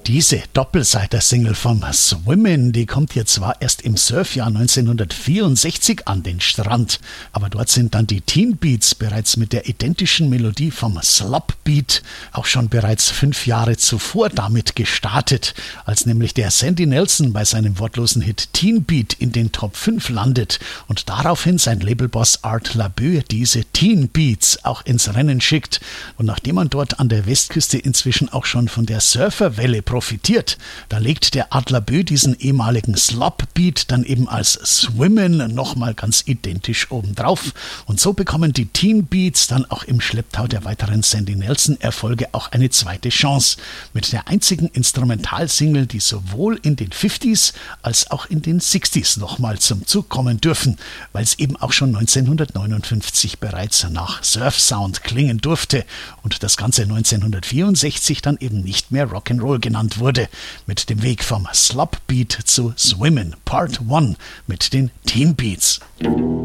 Diese Doppelseiter-Single vom Swimmin', die kommt hier zwar erst im Surfjahr 1964 an den Strand, aber dort sind dann die Teen Beats bereits mit der identischen Melodie vom Slop Beat auch schon bereits 5 Jahre zuvor damit gestartet, als nämlich der Sandy Nelson bei seinem wortlosen Hit Teen Beat in den Top 5 landet und daraufhin sein Labelboss Art LaBeouf diese Teen Beats auch ins Rennen schickt. Und nachdem man dort an der Westküste inzwischen auch schon von der Surferwelle profitiert, da legt der Art LaBeouf diesen ehemaligen Slop-Beat dann eben als Swimmin' nochmal ganz identisch obendrauf. Und so bekommen die Teen Beats dann auch im Schlepptau der weiteren Sandy Nelson-Erfolge auch eine zweite Chance. Mit der einzigen Instrumentalsingle, die sowohl in den 50s als auch in den 60s nochmal zum Zug kommen dürfen, weil es eben auch schon 1959 bereits nach Surf-Sound klingen durfte und das Ganze 1964 dann eben nicht mehr Rock'n'Roll genannt wurde, mit dem Weg vom Slop Beat zu Swimmin' Part 1 mit den Teen Beats.